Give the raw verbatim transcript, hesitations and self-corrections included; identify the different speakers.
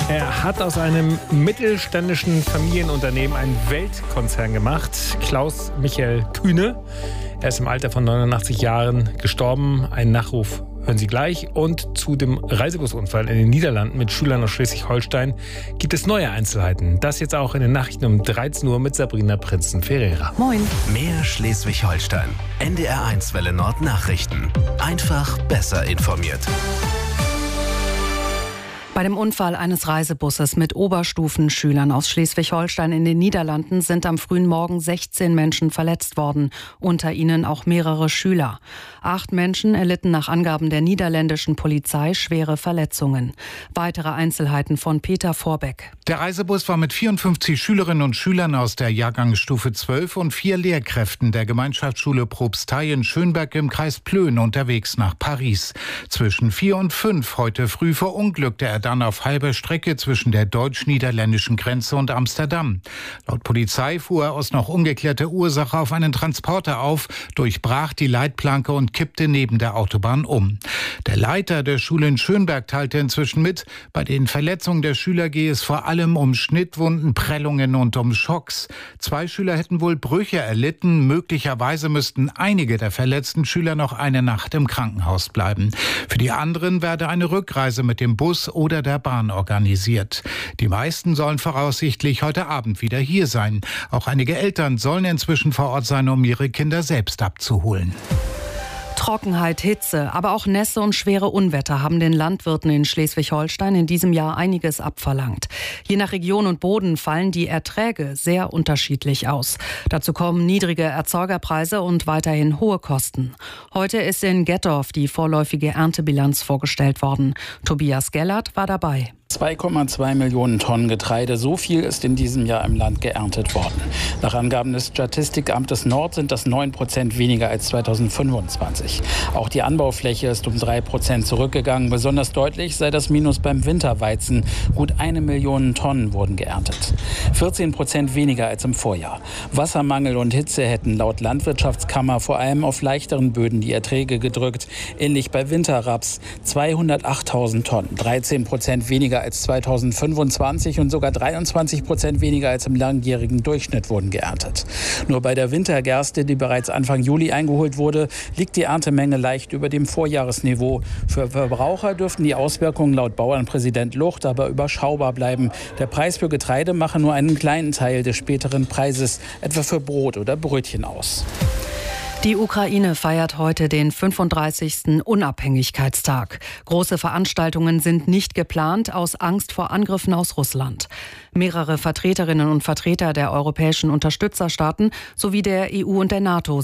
Speaker 1: Er hat aus einem mittelständischen Familienunternehmen einen Weltkonzern gemacht. Klaus Michael Kühne. Er ist im Alter von neunundachtzig Jahren gestorben. Ein Nachruf hören Sie gleich. Und zu dem Reisebusunfall in den Niederlanden mit Schülern aus Schleswig-Holstein gibt es neue Einzelheiten. Das jetzt auch in den Nachrichten um dreizehn Uhr mit Sabrina Prinzen-Ferreira.
Speaker 2: Moin.
Speaker 3: Mehr Schleswig-Holstein. N D R eins Welle Nord Nachrichten. Einfach besser informiert.
Speaker 2: Bei dem Unfall eines Reisebusses mit Oberstufenschülern aus Schleswig-Holstein in den Niederlanden sind am frühen Morgen sechzehn Menschen verletzt worden, unter ihnen auch mehrere Schüler. Acht Menschen erlitten nach Angaben der niederländischen Polizei schwere Verletzungen. Weitere Einzelheiten von Peter Vorbeck.
Speaker 4: Der Reisebus war mit vierundfünfzig Schülerinnen und Schülern aus der Jahrgangsstufe zwölf und vier Lehrkräften der Gemeinschaftsschule Propstei in Schönberg im Kreis Plön unterwegs nach Paris. Zwischen vier und fünf heute früh verunglückte er dann auf halber Strecke zwischen der deutsch-niederländischen Grenze und Amsterdam. Laut Polizei fuhr er aus noch ungeklärter Ursache auf einen Transporter auf, durchbrach die Leitplanke und kippte neben der Autobahn um. Der Leiter der Schule in Schönberg teilte inzwischen mit, bei den Verletzungen der Schüler gehe es vor allem um Schnittwunden, Prellungen und um Schocks. Zwei Schüler hätten wohl Brüche erlitten. Möglicherweise müssten einige der verletzten Schüler noch eine Nacht im Krankenhaus bleiben. Für die anderen werde eine Rückreise mit dem Bus oder der Bahn organisiert. Die meisten sollen voraussichtlich heute Abend wieder hier sein. Auch einige Eltern sollen inzwischen vor Ort sein, um ihre Kinder selbst abzuholen.
Speaker 2: Trockenheit, Hitze, aber auch Nässe und schwere Unwetter haben den Landwirten in Schleswig-Holstein in diesem Jahr einiges abverlangt. Je nach Region und Boden fallen die Erträge sehr unterschiedlich aus. Dazu kommen niedrige Erzeugerpreise und weiterhin hohe Kosten. Heute ist in Gettorf die vorläufige Erntebilanz vorgestellt worden. Tobias Gellert war dabei.
Speaker 5: zwei Komma zwei Millionen Tonnen Getreide, so viel ist in diesem Jahr im Land geerntet worden. Nach Angaben des Statistikamtes Nord sind das neun Prozent weniger als zweitausendfünfundzwanzig. Auch die Anbaufläche ist um drei Prozent zurückgegangen. Besonders deutlich sei das Minus beim Winterweizen. Gut eine Million Tonnen wurden geerntet. vierzehn Prozent weniger als im Vorjahr. Wassermangel und Hitze hätten laut Landwirtschaftskammer vor allem auf leichteren Böden die Erträge gedrückt. Ähnlich bei Winterraps zweihundertachttausend Tonnen, dreizehn Prozent weniger als zweitausendfünfundzwanzig und sogar dreiundzwanzig Prozent weniger als im langjährigen Durchschnitt wurden geerntet. Nur bei der Wintergerste, die bereits Anfang Juli eingeholt wurde, liegt die Erntemenge leicht über dem Vorjahresniveau. Für Verbraucher dürften die Auswirkungen laut Bauernpräsident Lucht aber überschaubar bleiben. Der Preis für Getreide mache nur einen kleinen Teil des späteren Preises, etwa für Brot oder Brötchen, aus.
Speaker 2: Die Ukraine feiert heute den fünfunddreißigsten Unabhängigkeitstag. Große Veranstaltungen sind nicht geplant, aus Angst vor Angriffen aus Russland. Mehrere Vertreterinnen und Vertreter der europäischen Unterstützerstaaten sowie der E U und der NATO